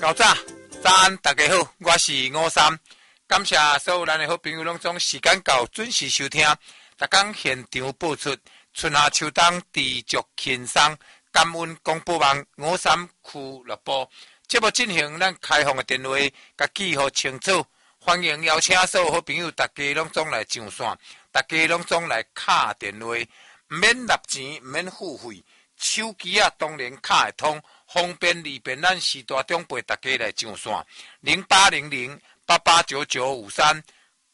早安，大家好，我是吴三，感谢所有咱的好朋友拢总时间到，准时收听。逐天现场播出，春夏秋冬持续轻松，感恩广播网吴三俱乐部节目进行，咱开放的电话，甲记号清楚，欢迎邀请所有好朋友，大家拢总来上线，大家拢总来敲电话，唔免纳钱，唔免付费。手机啊，当然卡会通，方便利便咱时代长辈大家来上线，0800889953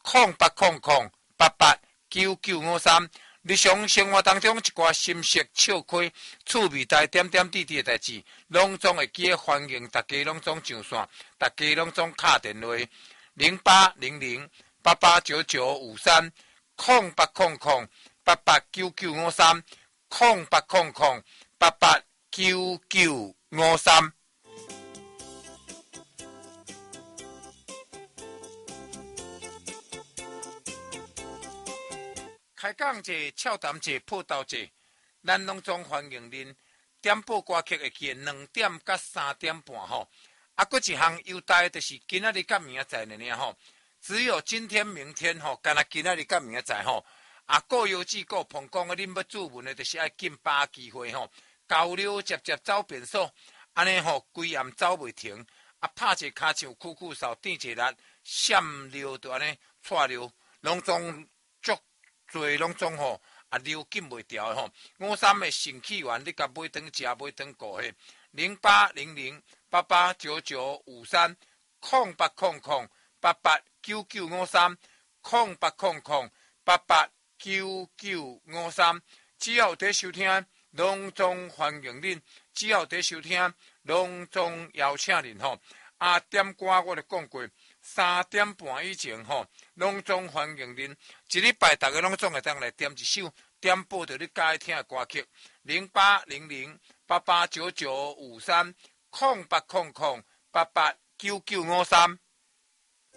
0800889953。日常生活当中一寡心色笑亏、趣味代点点滴滴的代志，拢总会记得欢迎大家拢总上线，大家拢总卡电话0800889953 0800889953 0800889953。开讲者、俏谈者、报道者，咱拢总欢迎恁。点播歌曲会记2点到3点半吼。搁一项优待就是今仔日甲明仔载呢吼，只有今天、明天吼，干那今仔日甲明仔载吼。各邮寄购碰讲恁要注文的，就是爱紧把握机会吼。交流接走便所，安尼吼规暗走袂停。拍一骹枪，酷酷扫，点一力，闪溜就安尼带溜，拢总足侪拢总吼溜紧袂掉吼。53的盛气源，你甲买汤食，买汤顾嘿。0800889953 0800889953 0800889953，只要有在收听，拢总欢迎恁；只要有在收听，拢总邀请恁吼。点歌我就讲过，3点半以前吼，拢总欢迎恁。一礼拜大家拢总会当来点一首，点播着你喜欢听的歌曲。0800889953 0800889953。